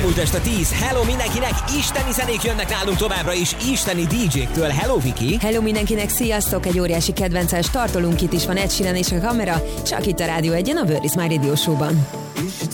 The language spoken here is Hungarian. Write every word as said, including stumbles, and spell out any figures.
Elmúlt este tíz. Hello mindenkinek, isteni zenék jönnek nálunk továbbra is, isteni dé jéktől. Hello Viki. Hello mindenkinek, sziasztok! Egy óriási kedvences tartolunk, itt is van Ed Sheeran és a kamera, csak itt a Rádió Egyen, a Where is My Radio Show-ban.